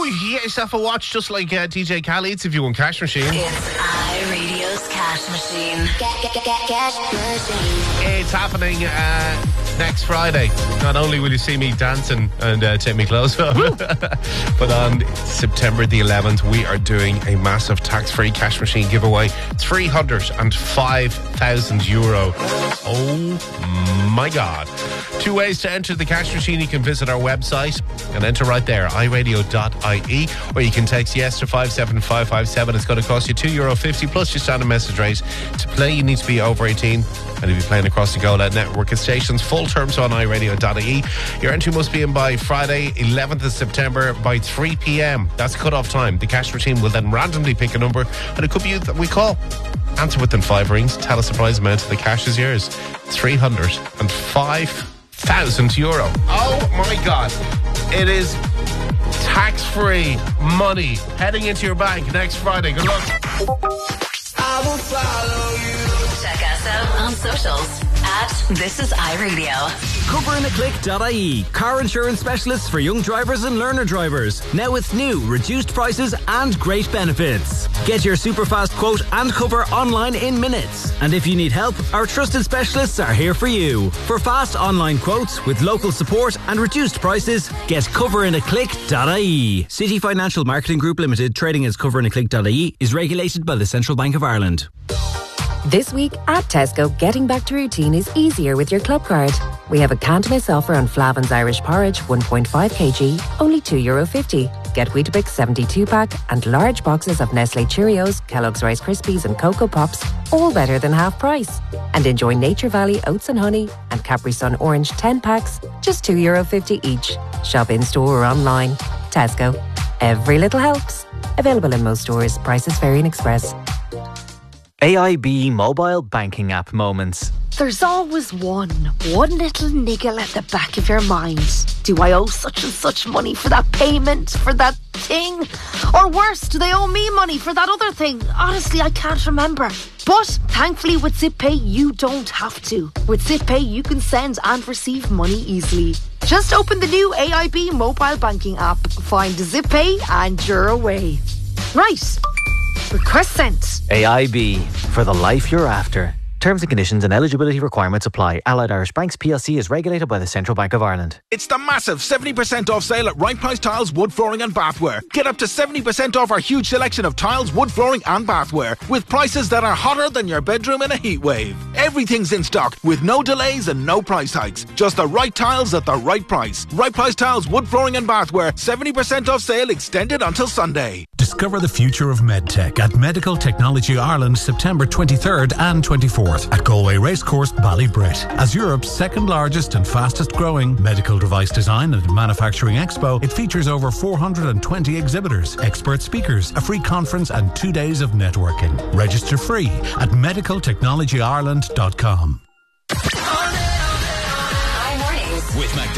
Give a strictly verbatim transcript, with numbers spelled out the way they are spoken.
you can get yourself a watch just like uh, D J Khaled's if you want Cash Machine. It's iRadio's Cash Machine. Get, get, get, get, Cash Machine. It's happening uh, next Friday. Not only will you see me dancing and uh, take my clothes off, but on September the eleventh, we are doing a massive tax-free Cash Machine giveaway. three hundred five thousand euro. Oh my God. Two ways to enter the Cash Machine. You can visit our website and enter right there, i radio dot I E, or you can text yes to five seven five five seven. It's going to cost you two euro fifty plus your standard message rate. To play, you need to be over eighteen. And if you're playing across the Go Loud network of stations, full terms on i radio dot I E. Your entry must be in by Friday, eleventh of September by three p.m. That's cut-off time. The Cash Machine will then randomly pick a number, and it could be you that we call. Answer within five rings. Tell a surprise amount, the cash is yours. three hundred five thousand euro. Oh my God. It is tax-free money heading into your bank next Friday. Good luck. I will follow you. Check us out on socials at This Is iRadio. cover in a click dot I E. Car insurance specialists for young drivers and learner drivers. Now with new, reduced prices and great benefits. Get your super fast quote and cover online in minutes. And if you need help, our trusted specialists are here for you. For fast online quotes with local support and reduced prices, get cover in a click dot I E. City Financial Marketing Group Limited, trading as cover in a click dot I E, is regulated by the Central Bank of Ireland. This week at Tesco, getting back to routine is easier with your club card. We have a can't miss offer on Flavin's Irish Porridge one point five kilograms, only two euro fifty. Get Weetabix seventy-two pack and large boxes of Nestle Cheerios, Kellogg's Rice Krispies and Cocoa Pops, all better than half price. And enjoy Nature Valley Oats and Honey and Capri Sun Orange ten packs, just two euro fifty each. Shop in store or online. Tesco. Every little helps. Available in most stores. Prices vary in Express. A I B mobile banking app moments. There's always one, one little niggle at the back of your mind. Do I owe such and such money for that payment, for that thing? Or worse, do they owe me money for that other thing? Honestly, I can't remember. But thankfully with ZipPay, you don't have to. With ZipPay, you can send and receive money easily. Just open the new A I B mobile banking app, find ZipPay and you're away. Right. Request sent. A I B, for the life you're after. Terms and conditions and eligibility requirements apply. Allied Irish Banks P L C is regulated by the Central Bank of Ireland. It's the massive seventy percent off sale at Right Price Tiles, Wood Flooring and Bathware. Get up to seventy percent off our huge selection of tiles, wood flooring and bathware, with prices that are hotter than your bedroom in a heat wave. Everything's in stock with no delays and no price hikes. Just the right tiles at the right price. Right Price Tiles, Wood Flooring and Bathware. seventy percent off sale extended until Sunday. Discover the future of medtech at Medical Technology Ireland, September twenty-third and twenty-fourth at Galway Racecourse, Ballybrit. As Europe's second largest and fastest growing medical device design and manufacturing expo, it features over four hundred twenty exhibitors, expert speakers, a free conference and two days of networking. Register free at medical technology ireland dot com. Hi, mornings. With McDonald's.